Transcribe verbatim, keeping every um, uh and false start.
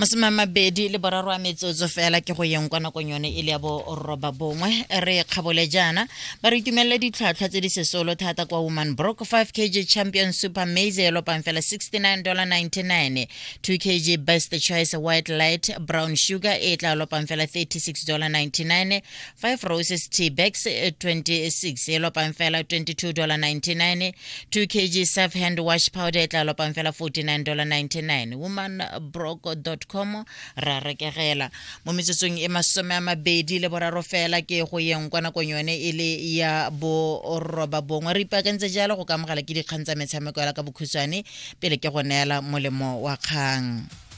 Masoma mabedi le boraro a metsotso fela ke go yeng kwa nakong yone e le ya bo roba bongwe re kgabole jana ba re itumelele ditlhwatlhwa tse di sesolo thata kwa Woman Brook five kilogram champion super maize e lopang fela sixty-nine ninety-nine, two kilogram best choice white light brown sugar e tla lopang fela thirty-six ninety-nine, five roses tea bags twenty-six e lopang fela twenty-two ninety-nine, two kilogram self hand wash powder e tla lopang fela forty-nine ninety-nine. woman brook dot com ra rekegela mo metsotsong e masome a mabedi le boraro fela ke go yeng kwa nakong yone e le ya bo roba bongwe re ipakantse jalo go kamogela ke dikgang tsa metshameko ya ka bokhutshwane pele ke go neela molemo wa kgang.